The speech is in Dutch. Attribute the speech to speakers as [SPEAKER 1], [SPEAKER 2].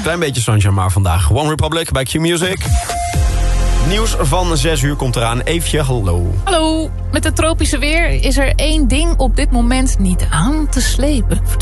[SPEAKER 1] Klein beetje sunshine maar vandaag. One Republic bij Q-Music. Nieuws van 6 uur komt eraan. Eefje, hallo.
[SPEAKER 2] Hallo. Met het tropische weer is er één ding op dit moment niet aan te slepen.